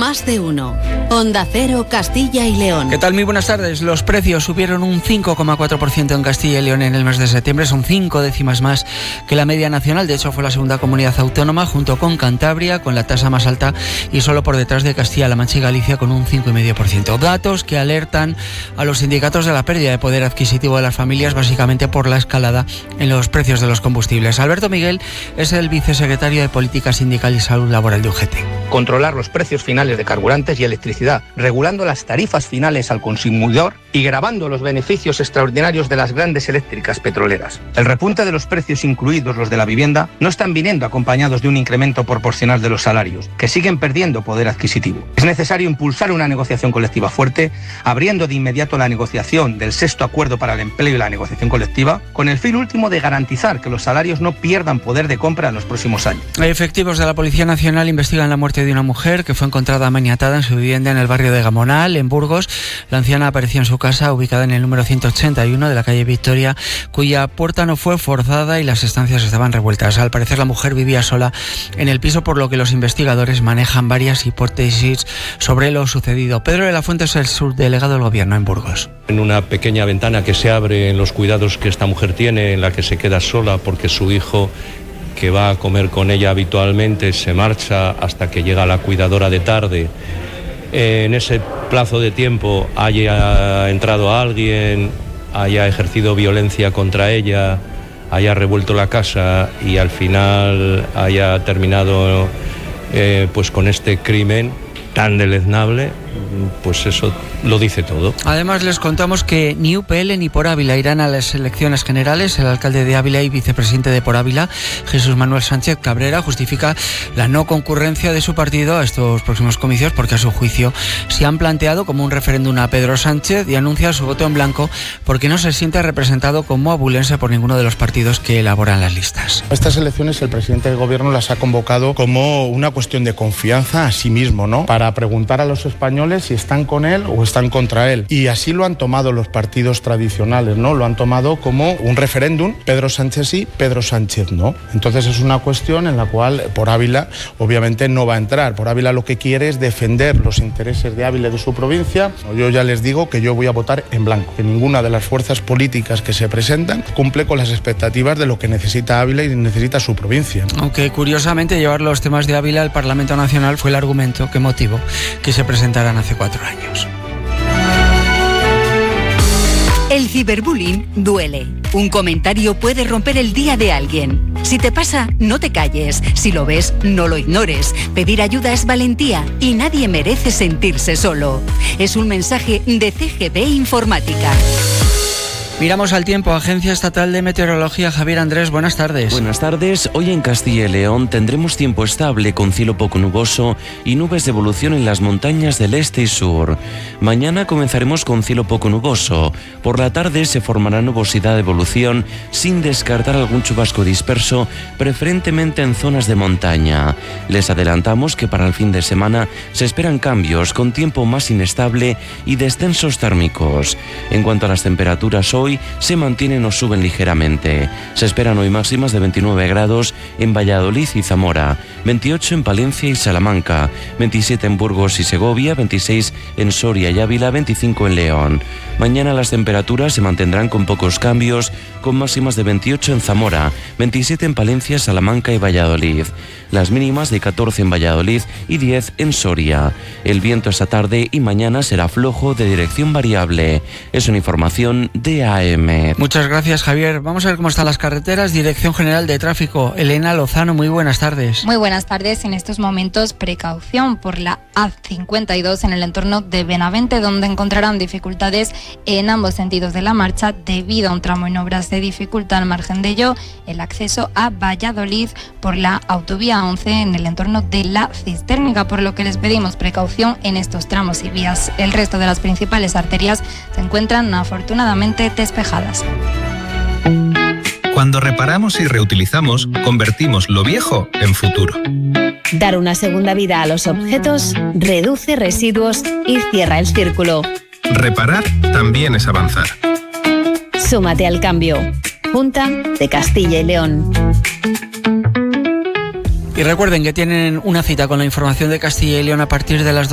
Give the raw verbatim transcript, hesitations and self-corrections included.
Más de uno. Onda Cero, Castilla y León. ¿Qué tal? Muy buenas tardes. Los precios subieron un cinco coma cuatro por ciento en Castilla y León en el mes de septiembre. Son cinco décimas más que la media nacional. De hecho, fue la segunda comunidad autónoma, junto con Cantabria, con la tasa más alta, y solo por detrás de Castilla-La Mancha y Galicia, con un cinco coma cinco por ciento. Datos que alertan a los sindicatos de la pérdida de poder adquisitivo de las familias, básicamente por la escalada en los precios de los combustibles. Alberto Miguel es el vicesecretario de Política Sindical y Salud Laboral de U G T. Controlar los precios finales de carburantes y electricidad, regulando las tarifas finales al consumidor y gravando los beneficios extraordinarios de las grandes eléctricas petroleras. El repunte de los precios, incluidos los de la vivienda, no están viniendo acompañados de un incremento proporcional de los salarios, que siguen perdiendo poder adquisitivo. Es necesario impulsar una negociación colectiva fuerte, abriendo de inmediato la negociación del sexto acuerdo para el empleo y la negociación colectiva, con el fin último de garantizar que los salarios no pierdan poder de compra en los próximos años. Efectivos de la Policía Nacional investigan la muerte de una mujer que fue encontrada maniatada en su vivienda en el barrio de Gamonal, en Burgos. La anciana apareció en su casa, ubicada en el número ciento ochenta y uno de la calle Victoria, cuya puerta no fue forzada y las estancias estaban revueltas. Al parecer, la mujer vivía sola en el piso, por lo que los investigadores manejan varias hipótesis sobre lo sucedido. Pedro de la Fuente es el subdelegado del Gobierno en Burgos. En una pequeña ventana que se abre en los cuidados que esta mujer tiene, en la que se queda sola porque su hijo, que va a comer con ella habitualmente, se marcha hasta que llega la cuidadora de tarde. En ese plazo de tiempo haya entrado alguien, haya ejercido violencia contra ella, haya revuelto la casa y al final haya terminado eh, pues con este crimen tan deleznable, pues eso lo dice todo. Además, les contamos que ni U P L ni Por Ávila irán a las elecciones generales. El alcalde de Ávila y vicepresidente de Por Ávila, Jesús Manuel Sánchez Cabrera, justifica la no concurrencia de su partido a estos próximos comicios porque, a su juicio, se han planteado como un referéndum a Pedro Sánchez, y anuncia su voto en blanco porque no se siente representado como abulense por ninguno de los partidos que elaboran las listas. Estas elecciones el presidente del Gobierno las ha convocado como una cuestión de confianza a sí mismo, ¿no? Para preguntar a los españoles si están con él o están contra él. Y así lo han tomado los partidos tradicionales, ¿no? Lo han tomado como un referéndum, Pedro Sánchez sí, Pedro Sánchez no. Entonces es una cuestión en la cual Por Ávila obviamente no va a entrar. Por Ávila lo que quiere es defender los intereses de Ávila y de su provincia. Yo ya les digo que yo voy a votar en blanco, que ninguna de las fuerzas políticas que se presentan cumple con las expectativas de lo que necesita Ávila y necesita su provincia. Aunque, curiosamente, llevar los temas de Ávila al Parlamento Nacional fue el argumento que motivó que se presentaran hace cuatro años. El ciberbullying duele. Un comentario puede romper el día de alguien. Si te pasa, no te calles. Si lo ves, no lo ignores. Pedir ayuda es valentía y nadie merece sentirse solo. Es un mensaje de C G B Informática. Miramos al tiempo. Agencia Estatal de Meteorología. Javier Andrés, buenas tardes. Buenas tardes. Hoy en Castilla y León tendremos tiempo estable con cielo poco nuboso y nubes de evolución en las montañas del este y sur. Mañana comenzaremos con cielo poco nuboso. Por la tarde se formará nubosidad de evolución sin descartar algún chubasco disperso, preferentemente en zonas de montaña. Les adelantamos que para el fin de semana se esperan cambios con tiempo más inestable y descensos térmicos. En cuanto a las temperaturas, hoy Hoy se mantienen o suben ligeramente. Se esperan hoy máximas de veintinueve grados en Valladolid y Zamora, veintiocho en Palencia y Salamanca, veintisiete en Burgos y Segovia, veintiséis en Soria y Ávila, veinticinco en León. Mañana las temperaturas se mantendrán con pocos cambios, con máximas de veintiocho en Zamora, veintisiete en Palencia, Salamanca y Valladolid. Las mínimas de catorce en Valladolid y diez en Soria. El viento esta tarde y mañana será flojo de dirección variable. Es una información de A M. Muchas gracias, Javier. Vamos a ver cómo están las carreteras. Dirección General de Tráfico, Elena Lozano, muy buenas tardes. Muy buenas tardes. En estos momentos, precaución por la A cincuenta y dos en el entorno de Benavente, donde encontrarán dificultades en ambos sentidos de la marcha debido a un tramo en obras de dificultad. Al margen de ello, el acceso a Valladolid por la autovía once en el entorno de la Cistérnica, por lo que les pedimos precaución en estos tramos y vías. El resto de las principales arterias se encuentran afortunadamente despejadas. Cuando reparamos y reutilizamos, convertimos lo viejo en futuro. Dar una segunda vida a los objetos reduce residuos y cierra el círculo. Reparar también es avanzar. Súmate al cambio. Junta de Castilla y León. Y recuerden que tienen una cita con la información de Castilla y León a partir de las